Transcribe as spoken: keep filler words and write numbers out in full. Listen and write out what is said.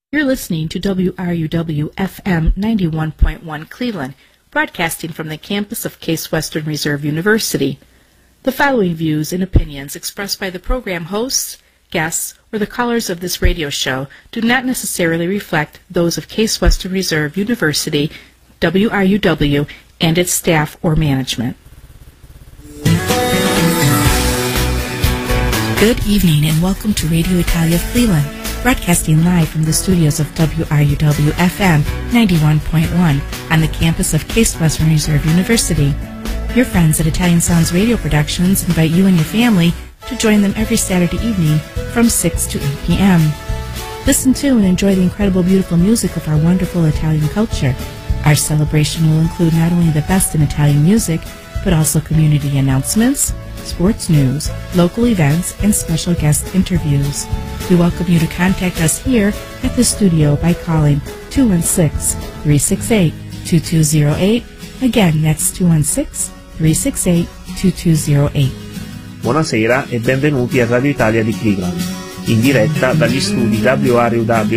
You're listening to W R U W F M ninety-one point one Cleveland, broadcasting from the campus of Case Western Reserve University. The following views and opinions expressed by the program hosts, guests, or the callers of this radio show do not necessarily reflect those of Case Western Reserve University, W R U W, and its staff or management. Good evening and welcome to Radio Italia of Cleveland, broadcasting live from the studios of W R U W F M ninety-one point one on the campus of Case Western Reserve University. Your friends at Italian Sounds Radio Productions invite you and your family to join them every Saturday evening from six to eight p m Listen to and enjoy the incredible, beautiful music of our wonderful Italian culture. Our celebration will include not only the best in Italian music, but also community announcements, sports news, local events, and special guest interviews. We welcome you to contact us here at the studio by calling two one six, three six eight, two two zero eight. Again, that's two one six, three six eight, two two zero eight. Buonasera e benvenuti a Radio Italia di Cleveland, in diretta dagli studi W R U W